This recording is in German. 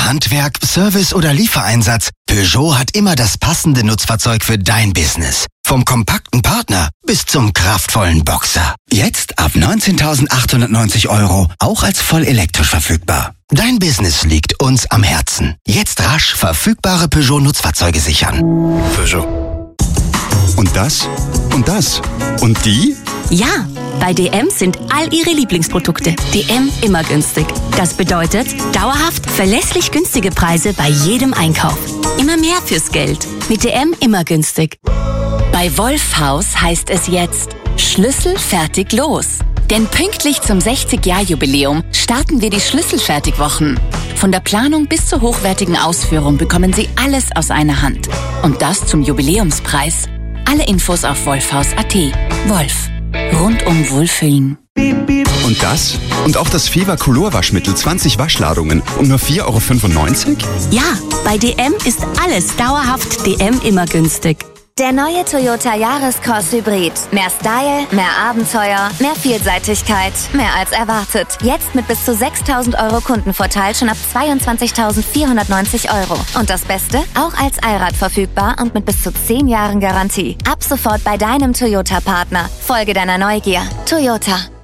Handwerk, Service oder Liefereinsatz, Peugeot hat immer das passende Nutzfahrzeug für dein Business. Vom kompakten Partner bis zum kraftvollen Boxer. Jetzt ab 19.890 €, auch als voll elektrisch verfügbar. Dein Business liegt uns am Herzen. Jetzt rasch verfügbare Peugeot-Nutzfahrzeuge sichern. Peugeot. Und das? Und das? Und die? Ja, bei DM sind all Ihre Lieblingsprodukte. DM immer günstig. Das bedeutet dauerhaft verlässlich günstige Preise bei jedem Einkauf. Immer mehr fürs Geld. Mit DM immer günstig. Bei Wolfhaus heißt es jetzt Schlüssel fertig los. Denn pünktlich zum 60-Jahr-Jubiläum starten wir die Schlüsselfertigwochen. Von der Planung bis zur hochwertigen Ausführung bekommen Sie alles aus einer Hand. Und das zum Jubiläumspreis. Alle Infos auf wolfhaus.at. Wolf. Rundum Wohlfühlen. Und das? Und auch das Fever Color Waschmittel 20 Waschladungen um nur 4,95 €? Ja, bei DM ist alles dauerhaft DM immer günstig. Der neue Toyota Yaris-Cross Hybrid. Mehr Style, mehr Abenteuer, mehr Vielseitigkeit, mehr als erwartet. Jetzt mit bis zu 6.000 € Kundenvorteil schon ab 22.490 €. Und das Beste? Auch als Allrad verfügbar und mit bis zu 10 Jahren Garantie. Ab sofort bei deinem Toyota-Partner. Folge deiner Neugier. Toyota.